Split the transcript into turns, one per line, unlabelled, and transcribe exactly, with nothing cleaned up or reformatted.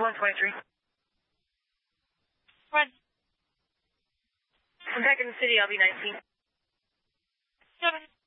one twenty-three.
Run.
I'm back in the city. I'll be nineteen.
Seven.